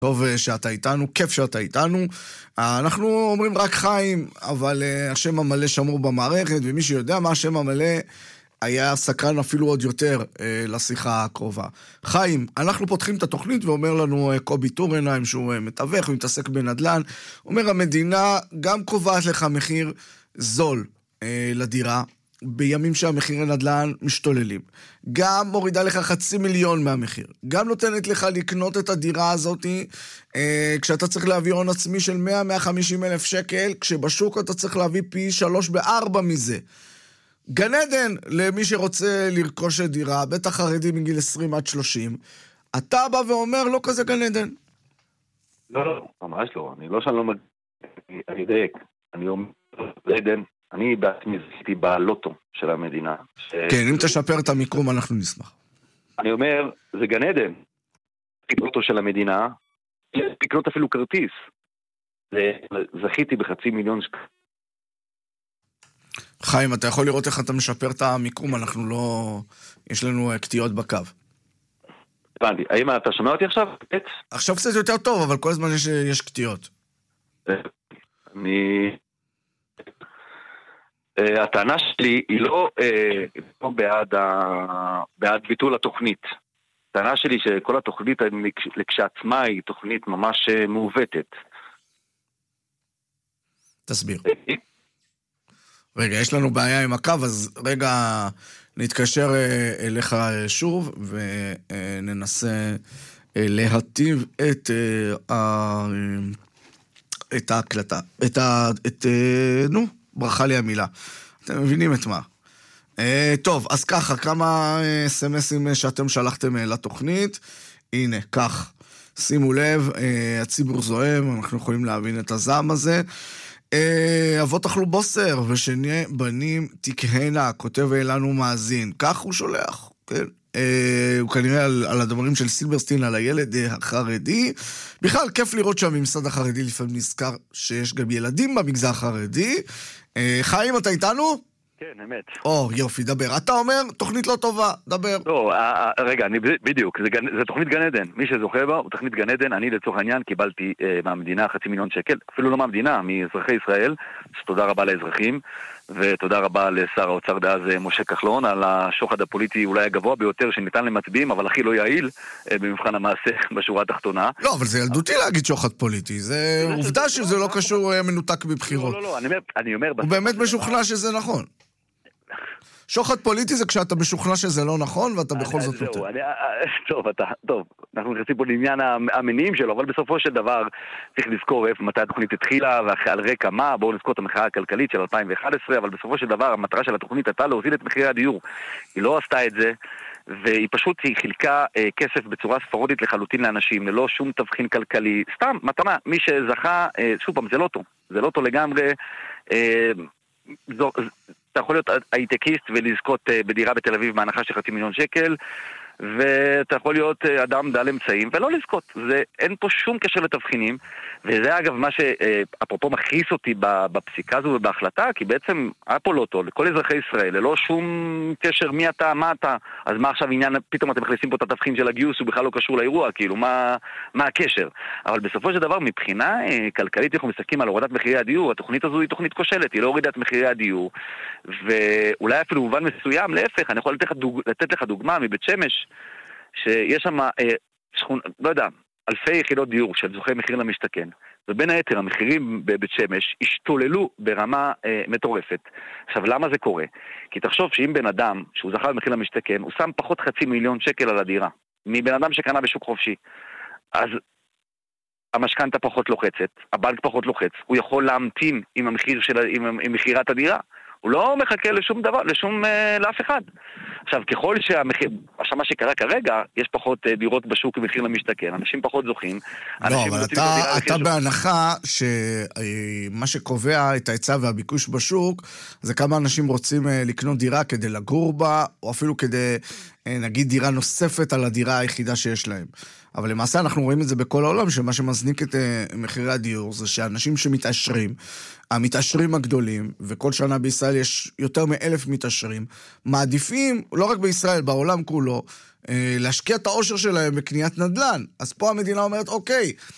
טוב שאתה איתנו, כיף שאתה איתנו. אנחנו אומרים רק חיים, אבל השם המלא שמור במערכת, ומי שיודע מה השם המלא היה סקרן אפילו עוד יותר לשיחה הקרובה. חיים, אנחנו פותחים את התוכנית ואומר לנו קובי טורנהיים שהוא מתווך, הוא מתעסק בנדל"ן, אומר המדינה גם קובעת לך מחיר זול לדירה, בימים שהמחירי נדל"ן משתוללים. גם מורידה לך 500,000 מהמחיר. גם נותנת לך לקנות את הדירה הזאת כשאתה צריך להביא הון עצמי של 100-150 אלף שקל, כשבשוק אתה צריך להביא פי 3 ב-4 מזה. גן עדן למי שרוצה לרכוש דירה, בטח חרדי מגיל 20 עד 30. אתה בא ואומר לא כזה גן עדן. לא, ממש לא. אני לא שאני לא אני דייק. אני אומר גן עדן. אני בעצמי זכיתי בלוטו של המדינה. כן, אם תשפר את המיקום אנחנו נשמח. אני אומר, זה גן עדן. לוטו של המדינה, לקנות אפילו כרטיס. זכיתי ב500,000 שקל. חיים, אתה יכול לראות איך אתה משפר את המיקום, אנחנו לא... יש לנו קטיעות בקו. הבנתי, האם אתה שומע אותי עכשיו? עכשיו קצת יותר טוב, אבל כל הזמן יש קטיעות. הטענה שלי היא לא בעד ביטול התוכנית. הטענה שלי שכל התוכנית כשעצמה היא תוכנית ממש מעוותת. תסביר. רגע, יש לנו בעיה עם הקו, אז רגע נתקשר אליך שוב וננסה להטיב את ההקלטה. ברכה לי המילה. אתם מבינים את מה. טוב, אז ככה, כמה סמסים שאתם שלחתם לתוכנית. הנה, כך. שימו לב, הציבור זוהם, אנחנו יכולים להבין את הזעם הזה. אבות אכלו בוסר, ושני בנים תקהנה, כותב אלינו מאזין. כך הוא שולח, כן. הוא כנראה על הדברים של סילברסטין, על הילד החרדי. בכלל, כיף לראות שהממסד החרדי לפעמים נזכר שיש גם ילדים במגזר החרדי. חיים, אתה איתנו? כן, אמת. יופי, דבר. אתה אומר, תוכנית לא טובה, דבר. לא, רגע, בדיוק, זה תוכנית גן עדן. מי שזוכה בה הוא תוכנית גן עדן. אני לצורך העניין קיבלתי מהמדינה 500,000 שקל, אפילו לא מהמדינה, מאזרחי ישראל. תודה רבה לאזרחים, ותודה רבה לשר האוצר דאז משה כחלון, על השוחד הפוליטי אולי הגבוה ביותר שניתן למצביעים, אבל הכי לא יעיל במבחן המעשה בשורה התחתונה. לא, אבל זה ילדותי להגיד שוחד פוליטי. זה עובדה שזה לא קשור מנותק בבחירות. לא, אני אומר... הוא באמת משוכנע שזה נכון. שוחד פוליטי זה כשאתה משוכנע שזה לא נכון, ואתה בכל זאת נותן. טוב, אנחנו נכנסים פה לעניין המניעים שלו, אבל בסופו של דבר צריך לזכור מתי התוכנית התחילה, ועל רקע מה, בואו נזכור את המחאה הכלכלית של 2011, אבל בסופו של דבר המטרה של התוכנית הייתה להוזיל את מחירי הדיור. היא לא עשתה את זה, והיא פשוט חילקה כסף בצורה ספרודית לחלוטין לאנשים, ללא שום תבחין כלכלי. סתם, מתנה, מי שזכה, שוב פעם, זה לא טוב לגמרי, אתה יכול להיות הייטקיסט ולזכות בדירה בתל אביב בהנחה של 500,000 שקל, ואתה יכול להיות אדם דל אמצעים ולא לזכות. אין פה שום קשר לתבחינים, וזה אגב מה שאפרופו מכעיס אותי בפסיקה הזו ובהחלטה, כי בעצם היה פה לא טוב לכל אזרחי ישראל, ללא שום קשר מי אתה, מה אתה, אז מה עכשיו עניין, פתאום אתם מכניסים פה את התבחין של הגיוס, הוא בכלל לא קשור לאירוע, כאילו מה הקשר? אבל בסופו של דבר מבחינה כלכלית אנחנו מסתכלים על הורדת מחירי הדיור, התוכנית הזו היא תוכנית כושלת, היא לא הורידה את מחירי הדיור, ואולי אפילו במובן מסוים, להפך, אני יכול לתת לך דוגמה מבית שמש, שיש שם, לא יודע, אלפי יחידות דיור של זוכי מחיר למשתכן, ובין היתר המחירים בבית שמש השתוללו ברמה מטורפת. עכשיו, למה זה קורה? כי תחשוב שאם בן אדם שהוא זכה במחיר למשתכן, הוא שם פחות 500,000 שקל על הדירה, מבן אדם שקנה בשוק חופשי. אז המשכנתא פחות לוחצת, הבנק פחות לוחץ, הוא יכול להמתין עם עם מחירת הדירה. הוא לא מחכה לשום דבר, לאף אחד. עכשיו, ככל מה שקרה כרגע, יש פחות דירות בשוק במחיר למשתכן, אנשים פחות זוכים. לא, אבל אתה בהנחה שמה שקובע את ההיצע והביקוש בשוק, זה כמה אנשים רוצים לקנות דירה כדי לגור בה, או אפילו כדי, נגיד, דירה נוספת על הדירה היחידה שיש להם. אבל למעשה אנחנו רואים את זה בכל העולם, שמה שמזניק את מחירי הדיור זה שאנשים שמתעשרים, המתעשרים הגדולים, וכל שנה בישראל יש יותר מ1,000 מתעשרים, מעדיפים, לא רק בישראל, בעולם כולו, להשקיע את העושר שלהם בקניית נדל"ן. אז פה המדינה אומרת, אוקיי,